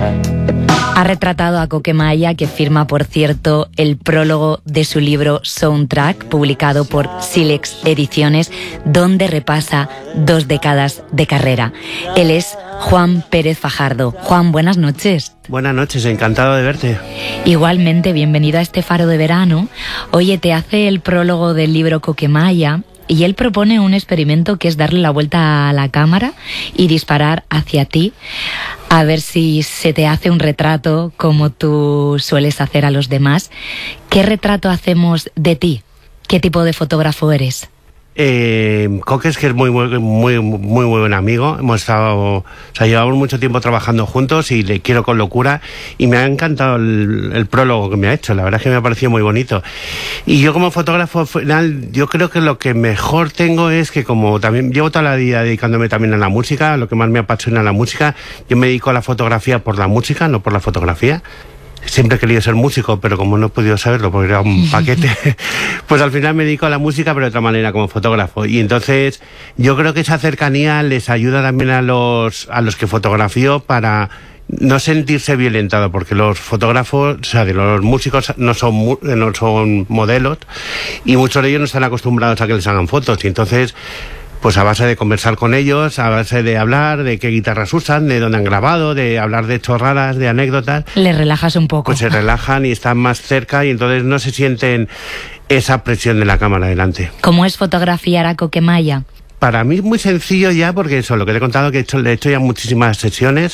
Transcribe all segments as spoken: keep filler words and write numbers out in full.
Ha retratado a Coquemaya, que firma, por cierto, el prólogo de su libro Soundtrack, publicado por Silex Ediciones, donde repasa dos décadas de carrera. Él es Juan Pérez Fajardo. Juan, buenas noches. Buenas noches, encantado de verte. Igualmente, bienvenido a este faro de verano. Oye, te hace el prólogo del libro Coquemaya y él propone un experimento que es darle la vuelta a la cámara y disparar hacia ti, a ver si se te hace un retrato como tú sueles hacer a los demás. ¿Qué retrato hacemos de ti? ¿Qué tipo de fotógrafo eres? Eh, Coque es que es muy, muy, muy, muy buen amigo. Hemos estado, o sea, llevamos mucho tiempo trabajando juntos y le quiero con locura. Y me ha encantado el, el prólogo que me ha hecho. La verdad es que me ha parecido muy bonito. Y yo como fotógrafo final, yo creo que lo que mejor tengo es que como también llevo toda la vida dedicándome también a la música, lo que más me apasiona la música, yo me dedico a la fotografía por la música, no por la fotografía. Siempre he querido ser músico, pero como no he podido saberlo porque era un paquete, pues al final me dedico a la música, pero de otra manera, como fotógrafo. Y entonces yo creo que esa cercanía les ayuda también a los, a los que fotografío para no sentirse violentado, porque los fotógrafos, o sea, los músicos no son, no son modelos y muchos de ellos no están acostumbrados a que les hagan fotos. Y entonces, pues a base de conversar con ellos, a base de hablar de qué guitarras usan, de dónde han grabado, de hablar de chorradas, de anécdotas. Les relajas un poco. Pues se relajan y están más cerca y entonces no se sienten esa presión de la cámara delante. ¿Cómo es fotografiar a Coquemaya? Para mí es muy sencillo ya, porque eso, lo que te he contado, que he hecho, he hecho ya muchísimas sesiones,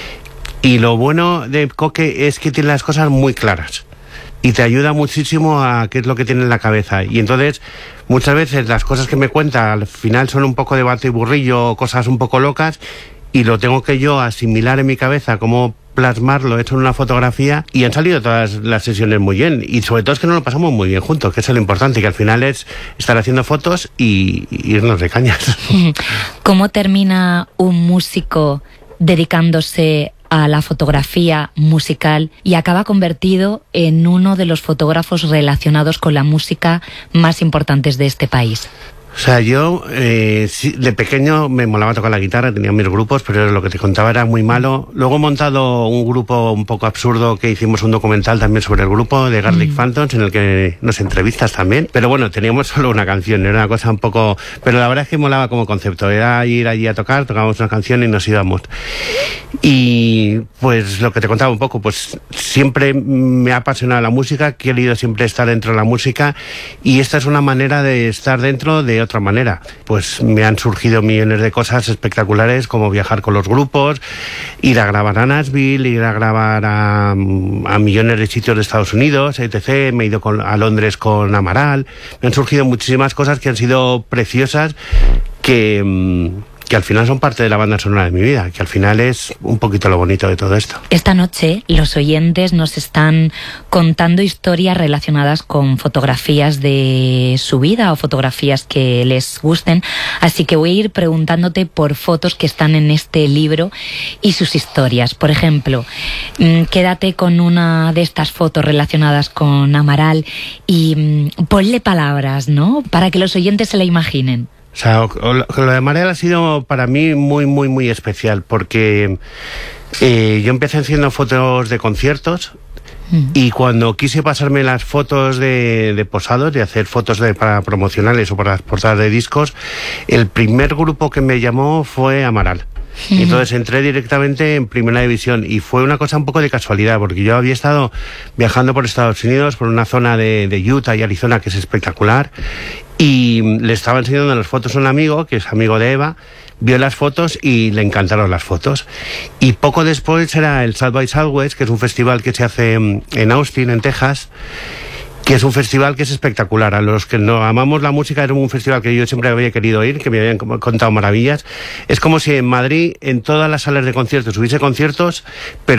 y lo bueno de Coque es que tiene las cosas muy claras. Y te ayuda muchísimo a qué es lo que tiene en la cabeza. Y entonces, muchas veces las cosas que me cuenta al final son un poco de bate y burrillo, cosas un poco locas, y lo tengo que yo asimilar en mi cabeza, cómo plasmarlo hecho en una fotografía, y han salido todas las sesiones muy bien. Y sobre todo es que nos lo pasamos muy bien juntos, que es lo importante, que al final es estar haciendo fotos y, y irnos de cañas. ¿Cómo termina un músico dedicándose a la fotografía musical y acaba convertido en uno de los fotógrafos relacionados con la música más importantes de este país? O sea, yo eh, de pequeño me molaba tocar la guitarra, tenía mis grupos, pero lo que te contaba era muy malo. Luego he montado un grupo un poco absurdo, que hicimos un documental también sobre el grupo de Garlic mm. Phantoms, en el que nos entrevistas también. Pero bueno, teníamos solo una canción, era una cosa un poco... Pero la verdad es que molaba como concepto, era ir allí a tocar, tocábamos una canción y nos íbamos. Y pues lo que te contaba un poco, pues siempre me ha apasionado la música, he querido siempre estar dentro de la música, y esta es una manera de estar dentro de otra manera. Pues me han surgido millones de cosas espectaculares, como viajar con los grupos, ir a grabar a Nashville, ir a grabar a, a millones de sitios de Estados Unidos, etcétera. Me he ido con, a Londres con Amaral. Me han surgido muchísimas cosas que han sido preciosas, que... que al final son parte de la banda sonora de mi vida, que al final es un poquito lo bonito de todo esto. Esta noche los oyentes nos están contando historias relacionadas con fotografías de su vida o fotografías que les gusten, así que voy a ir preguntándote por fotos que están en este libro y sus historias. Por ejemplo, quédate con una de estas fotos relacionadas con Amaral y ponle palabras, ¿no?, para que los oyentes se la imaginen. O sea, lo de Amaral ha sido para mí muy, muy, muy especial, porque eh, yo empecé haciendo fotos de conciertos, mm. y cuando quise pasarme las fotos de, de posados, de hacer fotos de, para promocionales o para las portadas de discos, el primer grupo que me llamó fue Amaral. Y entonces entré directamente en Primera División, y fue una cosa un poco de casualidad, porque yo había estado viajando por Estados Unidos, por una zona de, de Utah y Arizona que es espectacular, y le estaba enseñando las fotos a un amigo, que es amigo de Eva, vio las fotos y le encantaron las fotos. Y poco después era el South by Southwest, que es un festival que se hace en Austin, en Texas, que es un festival que es espectacular. A los que no amamos la música, era un festival que yo siempre había querido ir, que me habían contado maravillas. Es como si en Madrid, en todas las salas de conciertos, hubiese conciertos, pero